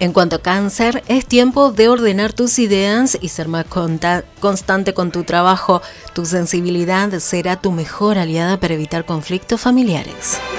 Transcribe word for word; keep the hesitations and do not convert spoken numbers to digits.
En cuanto a Cáncer, es tiempo de ordenar tus ideas y ser más conta- constante con tu trabajo. Tu sensibilidad será tu mejor aliada para evitar conflictos familiares.